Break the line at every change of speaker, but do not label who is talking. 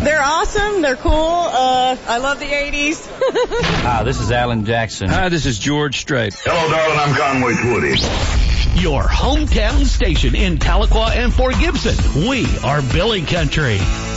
They're awesome. They're cool. I love the 80s.
Hi, this is Alan Jackson.
Hi, this is George Strait.
Hello, darling. I'm Conway Twitty.
Your hometown station in Tahlequah and Fort Gibson. We are Billy Country.